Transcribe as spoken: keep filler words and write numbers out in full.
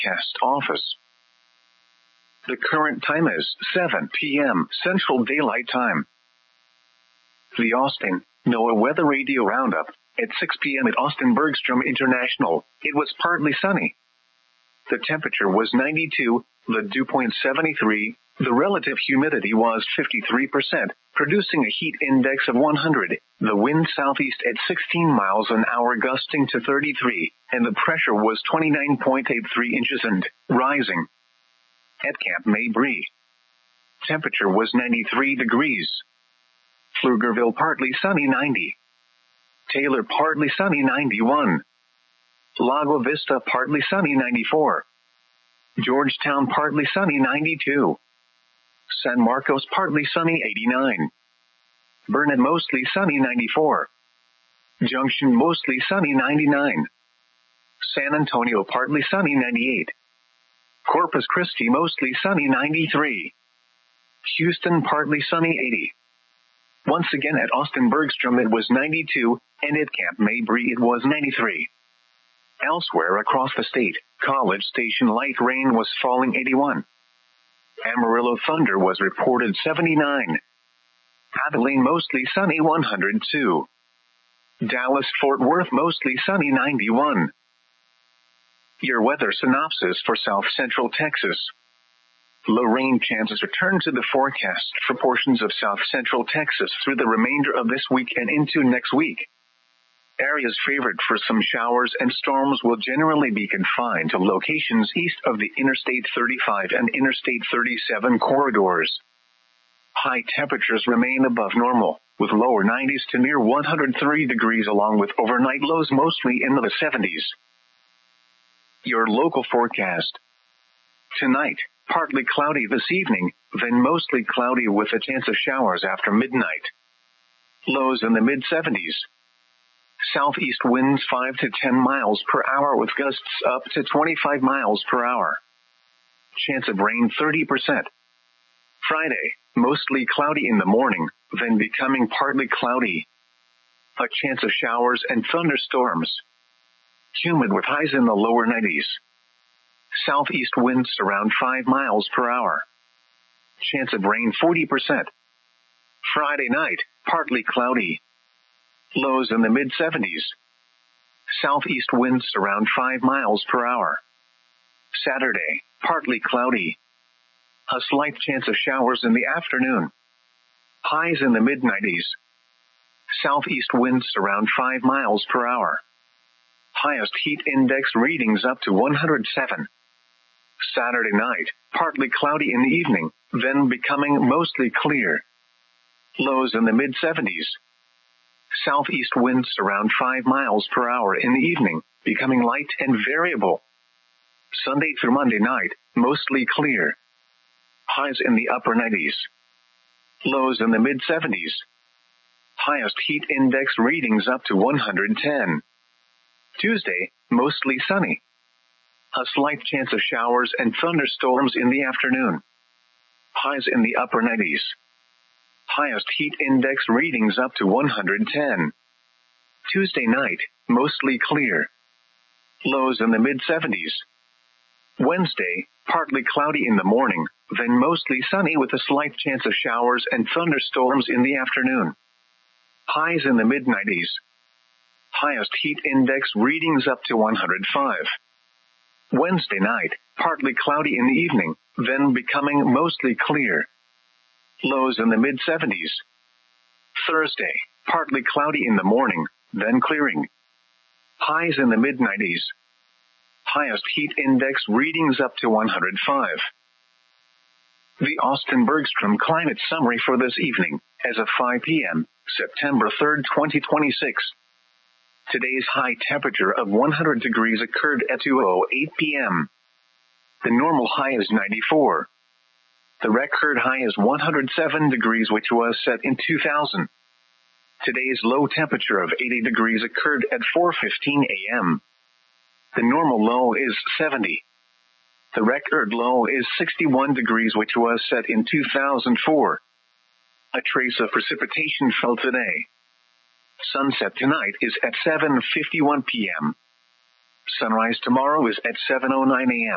forecast office. The current time is seven p m Central Daylight Time. The Austin, NOAA Weather Radio Roundup. At six p m at Austin Bergstrom International, it was partly sunny. The temperature was ninety-two, the dew point seventy-three, the relative humidity was fifty-three percent, producing a heat index of one hundred, the wind southeast at sixteen miles an hour gusting to thirty-three, and the pressure was twenty-nine point eight three inches and rising. At Camp Mabry, temperature was ninety-three degrees. Pflugerville partly sunny ninety. Taylor partly sunny ninety-one. Lago Vista partly sunny ninety-four. Georgetown partly sunny ninety-two. San Marcos partly sunny eighty-nine. Burnet mostly sunny ninety-four. Junction mostly sunny ninety-nine. San Antonio partly sunny ninety-eight. Corpus Christi mostly sunny ninety-three. Houston partly sunny eighty. Once again at Austin Bergstrom it was ninety-two, and at Camp Mabry it was ninety-three. Elsewhere across the state, College Station light rain was falling eighty-one. Amarillo thunder was reported seventy-nine. Abilene mostly sunny one hundred two. Dallas Fort Worth mostly sunny ninety-one. Your weather synopsis for South Central Texas. Low rain chances return to the forecast for portions of South Central Texas through the remainder of this week and into next week. Areas favored for some showers and storms will generally be confined to locations east of the Interstate thirty-five and Interstate thirty-seven corridors. High temperatures remain above normal, with lower nineties to near one hundred three degrees along with overnight lows mostly in the seventies. Your local forecast. Tonight, partly cloudy this evening, then mostly cloudy with a chance of showers after midnight. Lows in the mid seventies. Southeast winds five to ten miles per hour with gusts up to twenty-five miles per hour. Chance of rain thirty percent. Friday, mostly cloudy in the morning, then becoming partly cloudy. A chance of showers and thunderstorms. Humid with highs in the lower nineties. Southeast winds around five miles per hour. Chance of rain forty percent. Friday night, partly cloudy. Lows in the mid seventies. Southeast winds around five miles per hour. Saturday, partly cloudy. A slight chance of showers in the afternoon. Highs in the mid nineties. Southeast winds around five miles per hour. Highest heat index readings up to one hundred seven. Saturday night, partly cloudy in the evening, then becoming mostly clear. Lows in the mid seventies. Southeast winds around five miles per hour in the evening, becoming light and variable. Sunday through Monday night, mostly clear. Highs in the upper nineties. Lows in the mid seventies. Highest heat index readings up to one hundred ten. Tuesday, mostly sunny. A slight chance of showers and thunderstorms in the afternoon. Highs in the upper nineties. Highest heat index readings up to one hundred ten. Tuesday night, mostly clear. Lows in the mid seventies. Wednesday, partly cloudy in the morning, then mostly sunny with a slight chance of showers and thunderstorms in the afternoon. Highs in the mid nineties. Highest heat index readings up to one hundred five. Wednesday night, partly cloudy in the evening, then becoming mostly clear. Lows in the mid seventies. Thursday, partly cloudy in the morning, then clearing. Highs in the mid nineties. Highest heat index readings up to one hundred five. The Austin Bergstrom Climate Summary for this evening, as of five p m, September third, twenty twenty-six. Today's high temperature of one hundred degrees occurred at two oh eight p m The normal high is ninety-four. The record high is one hundred seven degrees, which was set in two thousand. Today's low temperature of eighty degrees occurred at four fifteen a m The normal low is seventy. The record low is sixty-one degrees, which was set in two thousand four. A trace of precipitation fell today. Sunset tonight is at seven fifty-one p m Sunrise tomorrow is at seven oh nine a m